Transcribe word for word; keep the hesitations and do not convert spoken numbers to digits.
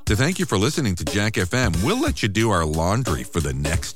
To thank you for listening to Jack F M, we'll let you do our laundry for the next